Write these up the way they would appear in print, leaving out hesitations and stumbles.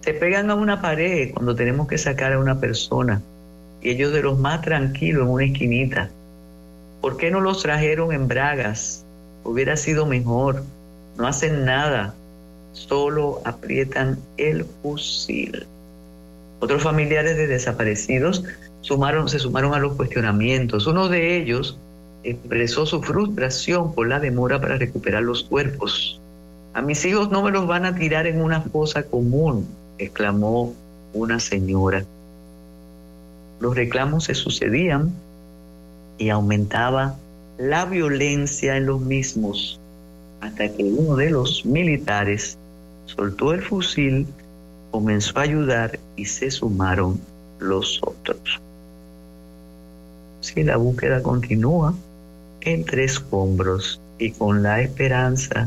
Se pegan a una pared cuando tenemos que sacar a una persona y ellos de los más tranquilos en una esquinita. ¿Por qué no los trajeron en bragas? Hubiera sido mejor. No hacen nada, solo aprietan el fusil. Otros familiares de desaparecidos se sumaron a los cuestionamientos. Uno de ellos expresó su frustración por la demora para recuperar los cuerpos. A mis hijos no me los van a tirar en una fosa común, exclamó una señora. Los reclamos se sucedían y aumentaba la violencia en los mismos, hasta que uno de los militares soltó el fusil, comenzó a ayudar y se sumaron los otros. Si la búsqueda continúa entre escombros y con la esperanza.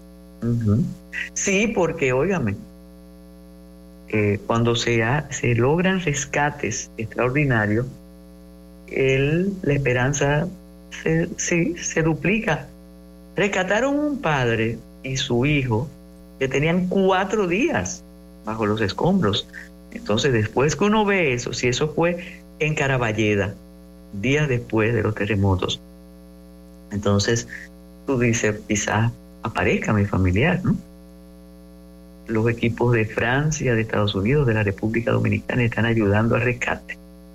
Sí, porque óigame, cuando se logran rescates extraordinarios, la esperanza se duplica. Rescataron un padre y su hijo que tenían 4 días bajo los escombros. Entonces, después que uno ve eso, si eso fue en Caraballeda, días después de los terremotos, entonces tú dices, quizás aparezca mi familiar, ¿no? Los equipos de Francia, de Estados Unidos, de la República Dominicana están ayudando al rescate.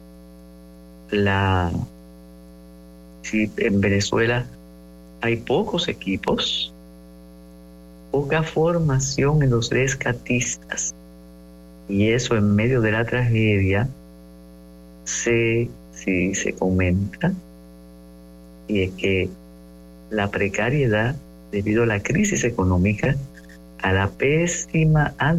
Si en Venezuela hay pocos equipos, poca formación en los rescatistas, y eso en medio de la tragedia se comenta, y es que la precariedad debido a la crisis económica, a la pésima